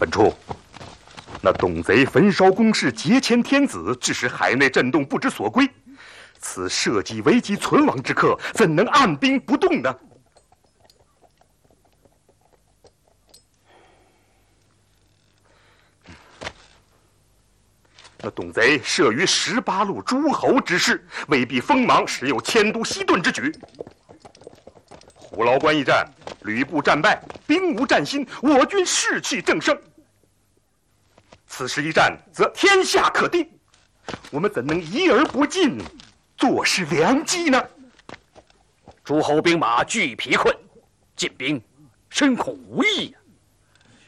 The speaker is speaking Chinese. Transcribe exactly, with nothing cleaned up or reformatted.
本初，那董贼焚烧宫室，劫迁天子，致使海内震动，不知所归。此社稷危急存亡之刻，怎能按兵不动呢？那董贼慑于十八路诸侯之势，威逼锋芒，时有迁都西遁之举。虎牢关一战，吕布战败，兵无战心，我军士气正盛。此时一战，则天下可定。我们怎能疑而不进，坐视良机呢？ 诸侯兵马俱疲困，进兵深恐无益啊！